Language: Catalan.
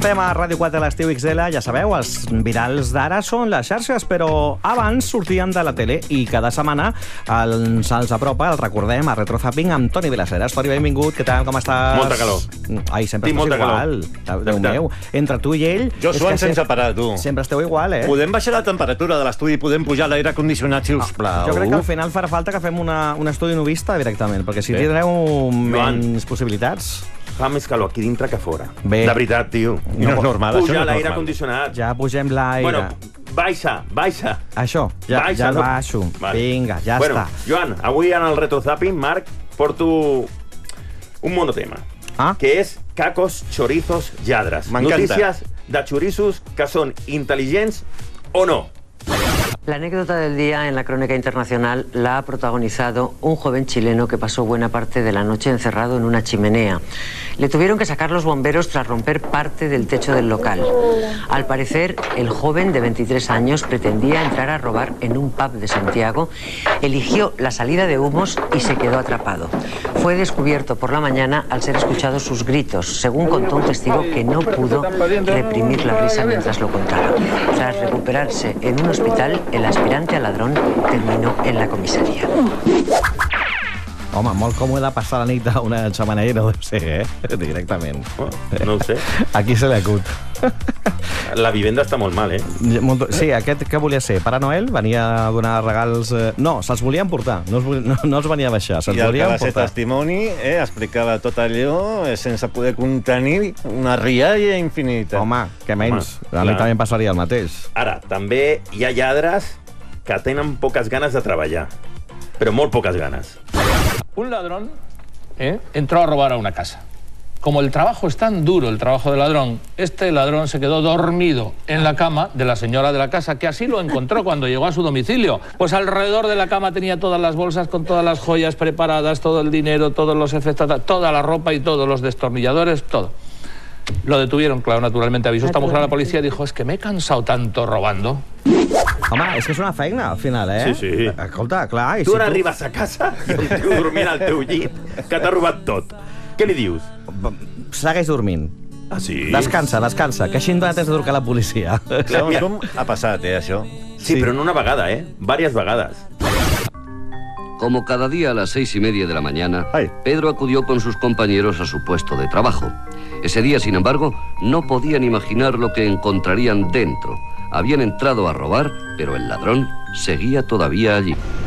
Estem a Ràdio 4 de l'Estiu XL, ja sabeu, els virals d'ara són les xarxes, però abans sortien de la tele i cada setmana els apropa, els recordem, a Retrozapping amb Toni Vilaseras. Toni, benvingut, què tal, com estàs? Molta calor. Ai, sempre estàs igual. Déu meu, entre tu i ell... Jo suant sense parar, tu. Sempre esteu igual, eh? Podem baixar la temperatura de l'estudi, podem pujar l'aire condicionat, si us plau. Jo crec que al final farà falta que fem un estudi novista directament, perquè si tindreu menys possibilitats... Fa més calor aquí dintre que fora. Bé. De veritat, tio. No és normal, això no Puja és l'aire normal. condicionat. Ja pugem l'aire. Bueno, baixa. Això, ja el baixo. Vale. Vinga, ja bueno, està. Joan, avui en el Retrozapping, Marc, porto un monotema. Que és cacos, chorizos, lladres. M'encanta. Notícies de chorizos que són intel·ligents o no. La anécdota del día en la crónica internacional la ha protagonizado un joven chileno que pasó buena parte de la noche encerrado en una chimenea. Le tuvieron que sacar los bomberos tras romper parte del techo del local. Al parecer, el joven de 23 años pretendía entrar a robar en un pub de Santiago, eligió la salida de humos y se quedó atrapado. Fue descubierto por la mañana al ser escuchados sus gritos, según contó un testigo que no pudo reprimir la risa mientras lo contaba. Tras recuperarse en un hospital, el aspirante a ladrón terminó en la comisaría. Home, molt còmode passar la nit a una xemeneia, no deu ser, directament. No ho sé. Aquí se l'acut. La vivenda està molt mal, Sí, aquest què volia ser? Pare Noel? Venia a donar regals... No, se'ls volien portar, no els venia a baixar, se'ls I el que volien va ser portar. testimoni explicava tot allò sense poder contenir una rialla infinita. Home, què menys? A mi també em passaria el mateix. Ara, també hi ha lladres que tenen poques ganes de treballar, però molt poques ganes. Un ladrón entró a robar a una casa. Como el trabajo es tan duro, el trabajo de ladrón, este ladrón se quedó dormido en la cama de la señora de la casa, que así lo encontró cuando llegó a su domicilio. Pues alrededor de la cama tenía todas las bolsas con todas las joyas preparadas, todo el dinero, todos los efectos, toda la ropa y todos los destornilladores, todo. Lo detuvieron, claro, naturalmente. Avisó esta mujer a la policía y dijo, es que me he cansado tanto robando. Home, és que és una feina, al final, Sí. Escolta, clar... Tu ara arribes a casa i un tio dormint al teu llit que t'ha robat tot. Què li dius? Segueix dormint. Ah, sí? Descansa, que així no t'has de trucar a la policia. Segons com ha passat, això. Sí, però no una vegada, Vàries vegades. Como cada día a las 6:30 de la mañana, Pedro acudió con sus compañeros a su puesto de trabajo. Ese día, sin embargo, no podían imaginar lo que encontrarían dentro. Habían entrado a robar, pero el ladrón seguía todavía allí.